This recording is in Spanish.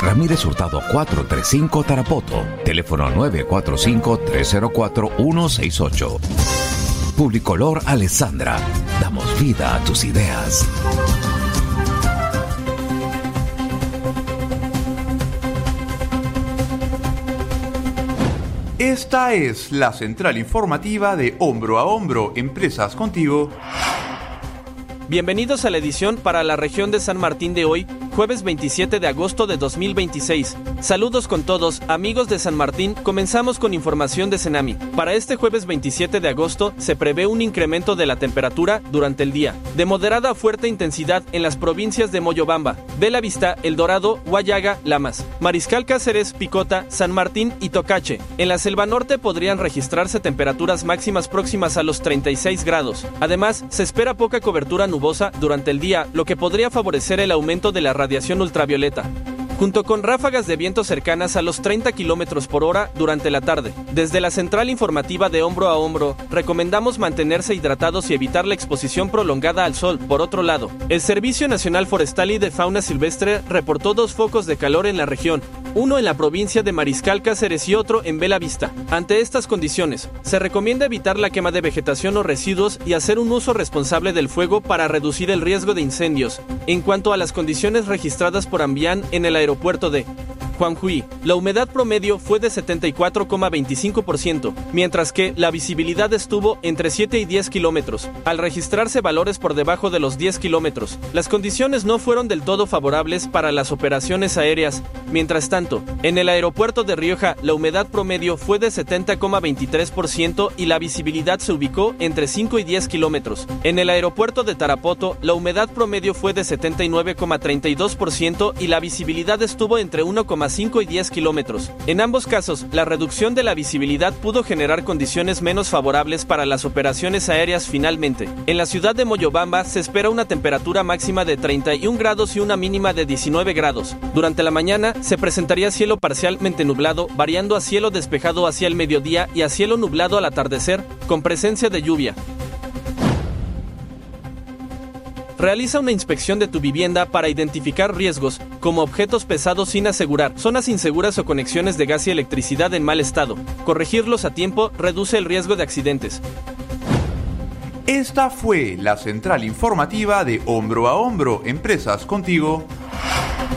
Ramírez Hurtado 435 Tarapoto. Teléfono 945-304-168. Publicolor Alessandra. Damos vida a tus ideas. Esta es la central informativa de Hombro a Hombro, Empresas Contigo. Bienvenidos a la edición para la región de San Martín de hoy, jueves 27 de agosto de 2026. Saludos con todos, amigos de San Martín. Comenzamos con información de Cenami. Para este jueves 27 de agosto se prevé un incremento de la temperatura durante el día, de moderada a fuerte intensidad en las provincias de Moyobamba, Belavista, El Dorado, Huallaga, Lamas, Mariscal Cáceres, Picota, San Martín y Tocache. En la selva norte podrían registrarse temperaturas máximas próximas a los 36 grados. Además, se espera poca cobertura nubosa durante el día, lo que podría favorecer el aumento de la radiación ultravioleta, junto con ráfagas de viento cercanas a los 30 km por hora durante la tarde. Desde la central informativa de Hombro a Hombro, recomendamos mantenerse hidratados y evitar la exposición prolongada al sol. Por otro lado, el Servicio Nacional Forestal y de Fauna Silvestre reportó 2 focos de calor en la región, uno en la provincia de Mariscal Cáceres y otro en Belavista. Ante estas condiciones, se recomienda evitar la quema de vegetación o residuos y hacer un uso responsable del fuego para reducir el riesgo de incendios. En cuanto a las condiciones registradas por Ambián en el aeropuerto de Juanjuy, la humedad promedio fue de 74,25%, mientras que la visibilidad estuvo entre 7 y 10 kilómetros, al registrarse valores por debajo de los 10 kilómetros. Las condiciones no fueron del todo favorables para las operaciones aéreas. Mientras tanto, en el aeropuerto de Rioja, la humedad promedio fue de 70,23% y la visibilidad se ubicó entre 5 y 10 kilómetros. En el aeropuerto de Tarapoto, la humedad promedio fue de 79,32% y la visibilidad estuvo entre 1,5 y 10 kilómetros. En ambos casos, la reducción de la visibilidad pudo generar condiciones menos favorables para las operaciones aéreas. Finalmente, en la ciudad de Moyobamba se espera una temperatura máxima de 31 grados y una mínima de 19 grados. Durante la mañana se presentaría cielo parcialmente nublado, variando a cielo despejado hacia el mediodía y a cielo nublado al atardecer, con presencia de lluvia. Realiza una inspección de tu vivienda para identificar riesgos, como objetos pesados sin asegurar, zonas inseguras o conexiones de gas y electricidad en mal estado. Corregirlos a tiempo reduce el riesgo de accidentes. Esta fue la central informativa de Hombro a Hombro, Empresas Contigo.